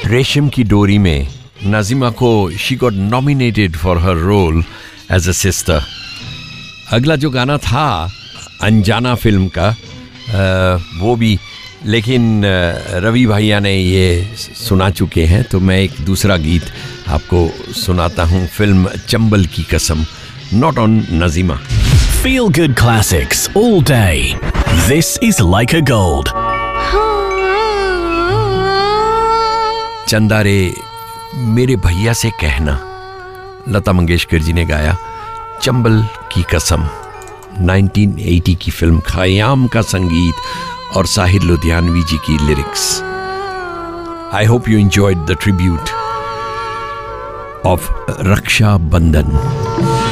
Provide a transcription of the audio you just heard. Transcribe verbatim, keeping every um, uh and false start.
रेशम की डोरी में नाजिमा को she got nominated for her role as a sister. अगला जो गाना था अनजाना फिल्म का, आ, वो भी, लेकिन रवि भैया ने ये सुना चुके हैं, तो मैं एक दूसरा गीत आपको सुनाता हूँ, फिल्म चंबल की कसम, not on Nazima. Feel good classics all day. This is Leica Gold. चंदा रे मेरे भैया से कहना, लता मंगेशकर जी ने गाया, चंबल की कसम, नाइनटीन एटी की फिल्म, खयाम का संगीत और साहिर लुधियानवी जी की lyrics. I hope you enjoyed the tribute of रक्षा बंधन।